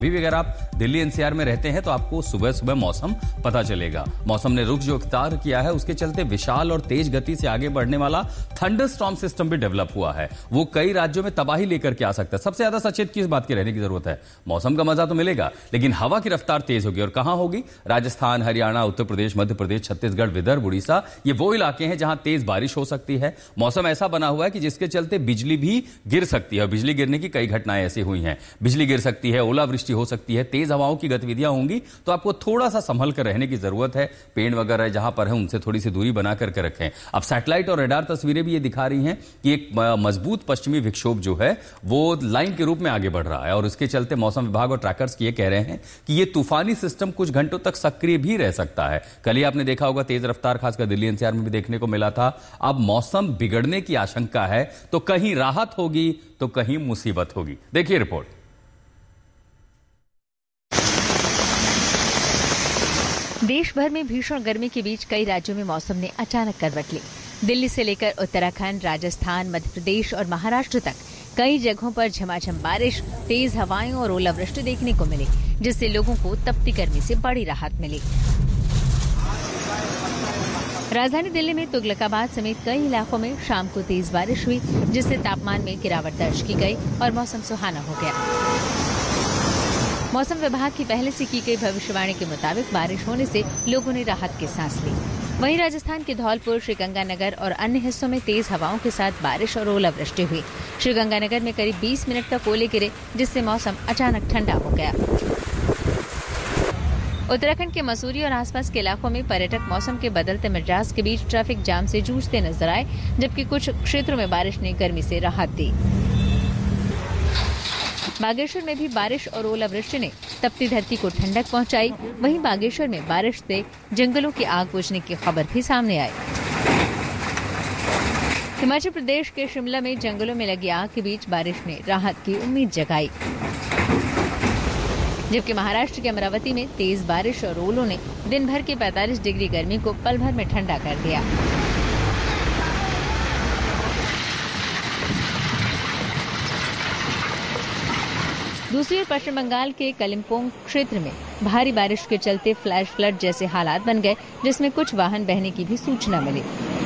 अभी अगर आप दिल्ली एनसीआर में रहते हैं तो आपको सुबह सुबह मौसम पता चलेगा। मौसम ने रुख जो इख्तियार किया है उसके चलते विशाल और तेज गति से आगे बढ़ने वाला थंडरस्टॉर्म सिस्टम भी डेवलप हुआ है। वो कई राज्यों में तबाही लेकर के आ सकता है। सबसे ज्यादा सचेत किस बात की रहने की जरूरत है? मौसम का मजा तो मिलेगा, लेकिन हवा की रफ्तार तेज होगी। और कहां होगी? राजस्थान, हरियाणा, उत्तर प्रदेश, मध्य प्रदेश, छत्तीसगढ़, विदर्भ, उड़ीसा, ये वो इलाके हैं जहां तेज बारिश हो सकती है। मौसम ऐसा बना हुआ है कि जिसके चलते बिजली भी गिर सकती है। बिजली गिरने की कई घटनाएं ऐसी हुई हैं। बिजली गिर सकती है, ओलावृष्टि हो सकती है, तेज हवाओं की गतिविधियां होंगी, तो आपको थोड़ा सा संभल कर रहने की जरूरत है। पेड़ वगैरह जहां पर है उनसे थोड़ी सी दूरी बना करके रखें। अब सैटेलाइट और रडार तस्वीरें भी ये दिखा रही हैं कि एक मजबूत पश्चिमी विक्षोभ जो है वो लाइन के रूप में आगे बढ़ रहा है और उसके चलते मौसम विभाग और ट्रैकर्स ये कह रहे हैं कि ये तूफानी सिस्टम कुछ घंटों तक सक्रिय भी रह सकता है। कल ही आपने देखा होगा तेज रफ्तार खासकर दिल्ली एनसीआर में भी देखने को मिला था। अब मौसम बिगड़ने की आशंका है, तो कहीं राहत होगी तो कहीं मुसीबत होगी। देखिए रिपोर्ट। देश भर में भीषण गर्मी के बीच कई राज्यों में मौसम ने अचानक करवट ली। दिल्ली से लेकर उत्तराखंड, राजस्थान, मध्य प्रदेश और महाराष्ट्र तक कई जगहों पर झमाझम बारिश, तेज हवाएं और ओलावृष्टि देखने को मिली, जिससे लोगों को तपती गर्मी से बड़ी राहत मिली। राजधानी दिल्ली में तुगलकाबाद समेत कई इलाकों में शाम को तेज बारिश हुई, जिससे तापमान में गिरावट दर्ज की गई और मौसम सुहाना हो गया। मौसम विभाग की पहले से की गई भविष्यवाणी के मुताबिक बारिश होने से लोगों ने राहत की सांस ली। वहीं राजस्थान के धौलपुर, श्रीगंगानगर और अन्य हिस्सों में तेज हवाओं के साथ बारिश और ओलावृष्टि हुई। श्रीगंगानगर में करीब 20 मिनट तक ओले गिरे, जिससे मौसम अचानक ठंडा हो गया। उत्तराखंड के मसूरी और आसपास के इलाकों में पर्यटक मौसम के बदलते मिजाज के बीच ट्रैफिक जाम से जूझते नजर आए, जबकि कुछ क्षेत्रों में बारिश ने गर्मी से राहत दी। बागेश्वर में भी बारिश और ओलावृष्टि ने तपती धरती को ठंडक पहुंचाई। वहीं बागेश्वर में बारिश से जंगलों की आग बुझने की खबर भी सामने आई। हिमाचल प्रदेश के शिमला में जंगलों में लगी आग के बीच बारिश ने राहत की उम्मीद जगाई, जबकि महाराष्ट्र के अमरावती में तेज बारिश और ओलों ने दिन भर के 45 डिग्री गर्मी को पल भर में ठंडा कर दिया। दूसरी ओर पश्चिम बंगाल के कलिम्पोंग क्षेत्र में भारी बारिश के चलते फ्लैश फ्लड जैसे हालात बन गए, जिसमें कुछ वाहन बहने की भी सूचना मिली।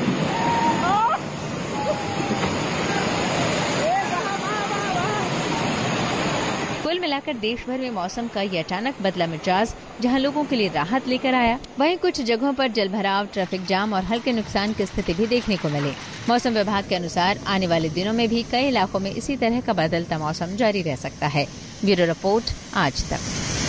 कुल मिलाकर देश भर में मौसम का ये अचानक बदला मिजाज जहां लोगों के लिए राहत लेकर आया, वहीं कुछ जगहों पर जलभराव, ट्रैफिक जाम और हल्के नुकसान की स्थिति भी देखने को मिली। मौसम विभाग के अनुसार आने वाले दिनों में भी कई इलाकों में इसी तरह का बदलता मौसम जारी रह सकता है। ब्यूरो रिपोर्ट, आज तक।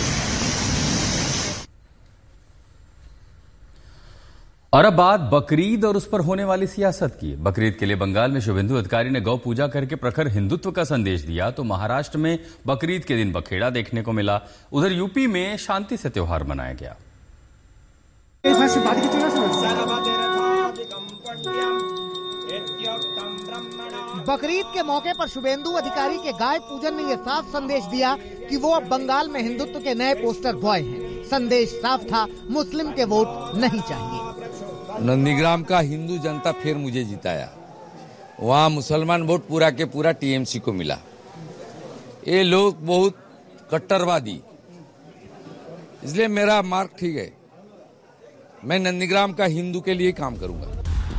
और अब बात बकरीद और उस पर होने वाली सियासत की। बकरीद के लिए बंगाल में शुभेंदु अधिकारी ने गौ पूजा करके प्रखर हिंदुत्व का संदेश दिया, तो महाराष्ट्र में बकरीद के दिन बखेड़ा देखने को मिला। उधर यूपी में शांति से त्योहार मनाया गया। बकरीद के मौके पर शुभेंदु अधिकारी के गाय पूजन ने यह साफ संदेश दिया कि वो अब बंगाल में हिंदुत्व के नए पोस्टर बॉय हैं। संदेश साफ था, मुस्लिम के वोट नहीं चाहिए। नंदीग्राम का हिंदू जनता फिर मुझे जिताया। वहाँ मुसलमान वोट पूरा के पूरा टीएमसी को मिला। ये लोग बहुत कट्टरवादी, इसलिए मेरा मार्क ठीक है। मैं नंदीग्राम का हिंदू के लिए काम करूंगा।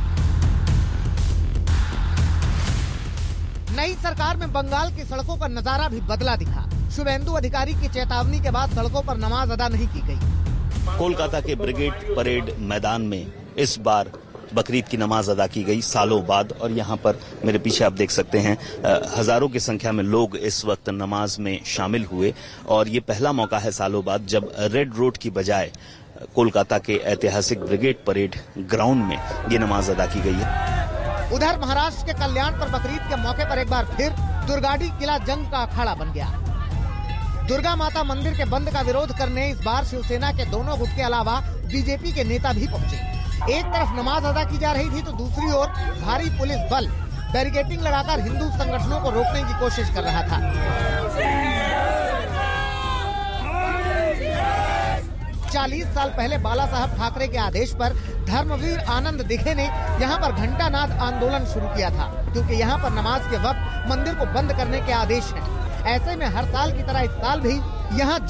नई सरकार में बंगाल की सड़कों का नजारा भी बदला दिखा। शुभेंदु अधिकारी की चेतावनी के बाद सड़कों पर नमाज अदा नहीं की गई। कोलकाता के ब्रिगेड परेड मैदान में इस बार बकरीद की नमाज अदा की गई सालों बाद, और यहाँ पर मेरे पीछे आप देख सकते हैं हजारों की संख्या में लोग इस वक्त नमाज में शामिल हुए। और ये पहला मौका है सालों बाद जब रेड रोड की बजाय कोलकाता के ऐतिहासिक ब्रिगेड परेड ग्राउंड में ये नमाज अदा की गई है। उधर महाराष्ट्र के कल्याण पर बकरीद के मौके पर एक बार फिर दुर्गाड़ी किला जंग का अखाड़ा बन गया। दुर्गा माता मंदिर के बंद का विरोध करने इस बार शिवसेना के दोनों गुट के अलावा बीजेपी के नेता भी पहुंचे। एक तरफ नमाज अदा की जा रही थी तो दूसरी ओर भारी पुलिस बल बैरिकेडिंग लगाकर हिंदू संगठनों को रोकने की कोशिश कर रहा था। 40 साल पहले बाला साहब ठाकरे के आदेश पर धर्मवीर आनंद दिघे ने यहाँ पर घंटानाद आंदोलन शुरू किया था, क्योंकि यहाँ पर नमाज के वक्त मंदिर को बंद करने के आदेश हैं। ऐसे में हर साल की तरह इस साल भी यहाँ